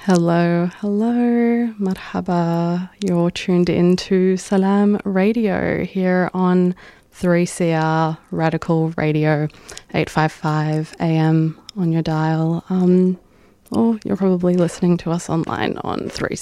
Hello, marhaba. You're tuned into Salam Radio here on 3CR Radical Radio, 855 AM on your dial. Or you're probably listening to us online on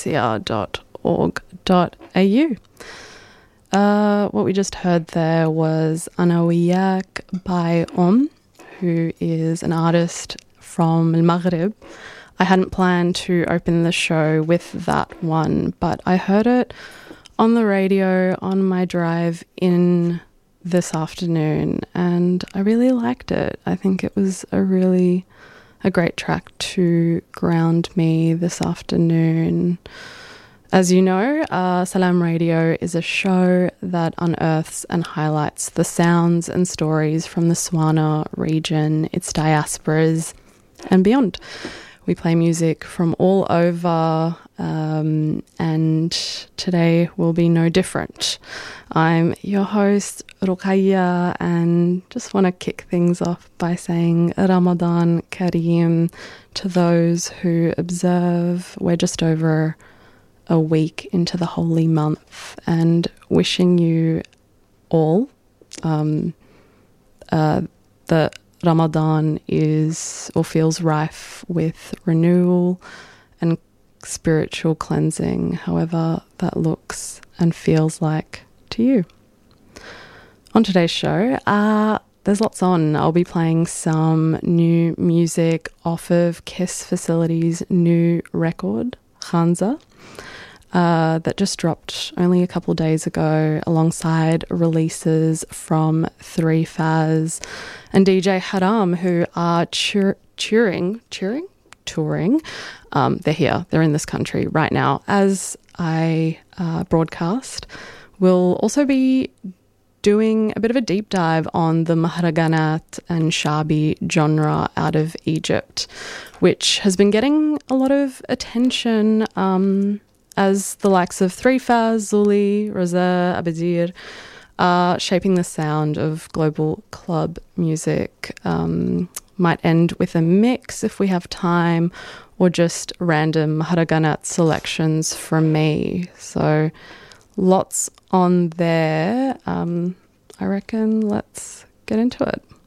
3cr.org.au. What we just heard there was Ana Wiyak by who is an artist from Al Maghrib. I hadn't planned to open the show with that one, but I heard it on the radio on my drive in this afternoon, and I really liked it. I think it was a great track to ground me this afternoon. As you know, Salam Radio is a show that unearths and highlights the sounds and stories from the Swana region, its diasporas, and beyond. We play music from all over, and today will be no different. I'm your host, Ruqayya, and just want to kick things off by saying Ramadan Kareem to those who observe. We're just over a week into the holy month, and wishing you all that Ramadan is or feels rife with renewal and spiritual cleansing, however that looks and feels like to you. On today's show, there's lots on. I'll be playing some new music off of Kiss Facility's new record, Khanza, that just dropped only a couple days ago, alongside releases from 3Faz and DJ Haram, who are touring. They're here. They're in this country right now as I broadcast. We'll also be doing a bit of a deep dive on the Mahraganat and Shabi genre out of Egypt, which has been getting a lot of attention as the likes of 3Faz, Zuli, Raza, Abadir are shaping the sound of global club music. Might end with a mix if we have time, or just random Mahraganat selections from me. So lots on there. I reckon let's get into it.